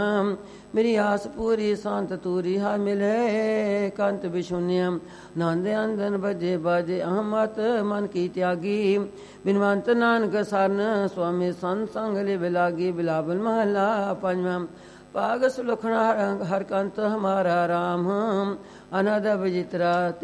ਮੇਰੀ ਆਸ ਪੂਰੀ ਸੰਤ ਤੂਰੀ ਹਾ ਮਿਲੇ ਕੰਤ ਬਿਸ਼ੁਨਿਯਮ ਨੰਦ ਅੰਦਨ ਬਜੇ ਬਾਜੇ ਅਹਮਤ ਮਨ ਕੀ ਤਿਆਗੀ ਬਿਨਵੰਤ ਨਾਨਕ ਸਰਨ ਸੁਆਮੀ ਸੰਤ ਸੰਗ ਲਿਵ ਲਾਗੀ ਬਿਲਾਵਲ ਮਹਲਾ ਪੰਜਵਾਂ ਪਾਗ ਸੁਲਖਣਾ ਹਰ ਕੰਤ ਹਮਾਰਾ ਰਾਮ ਅਨਦ ਵਿਜਿਤਰਾ